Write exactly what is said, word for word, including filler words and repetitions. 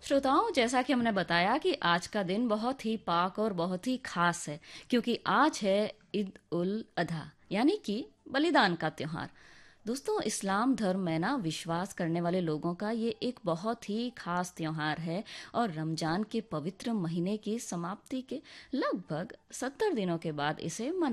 श्रोताओं, जैसा कि हमने बताया कि आज का दिन बहुत ही पाक और बहुत ही खास है, क्योंकि आज है ईद उल अधा, यानी कि बलिदान का त्योहार। दोस्तों, इस्लाम धर्म में ना विश्वास करने वाले लोगों का ये एक बहुत ही खास त्योहार है और रमजान के पवित्र महीने की समाप्ति के लगभग सत्तर दिनों के बाद इसे मनाया